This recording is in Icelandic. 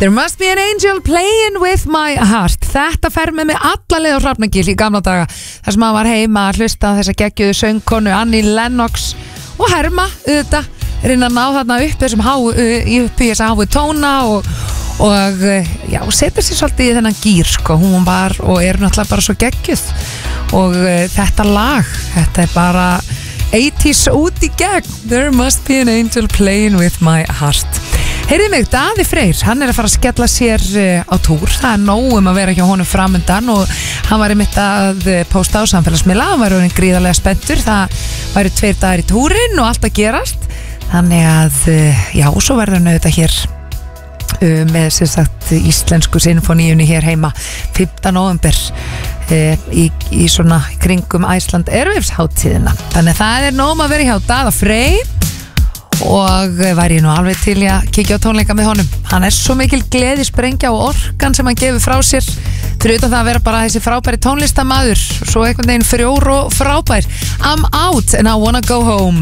There must be an angel playing with my heart. Þetta fer með mig alla leið á Hrafnagil í gamla daga. Þar sem hann var heima að hlusta á þessa geggjuðu söngkonu Annie Lennox og herma auðvitað, reyna að ná þarna upp þessum upp í þessa háu tóna og já, setja sér svolítið í þennan gýr sko. Hún var og er náttúrulega bara svo geggjuð og þetta lag, þetta er bara 80s út í gegn. There must be an angel playing with my heart. Heyrðu mig, Daði Freyr, hann er að fara að skella sér á túr. Það er nóg að vera hjá honum framundan og hann var einmitt að posta á samfélagsmiðla. Hann var orðinn gríðarlega spenntur. Það væru 2 dagar í túrin og allt að gerast. Þannig að, já, svo verður hann auðvitað hér með sem sagt íslensku sinfoníunni hér heima 5. november í svona kringum Iceland Airwaves hátíðina. Þannig að það er nóg að vera hjá Daða Freyr og væri ég nú alveg til að kíkja á tónleika með honum. Hann er svo mikil gleði sprengja og orkan sem hann gefur frá sér, fyrir utan það að vera bara þessi frábæri tónlistamaður, svo einhvern veginn frjór og frábær. I'm out and I wanna go home.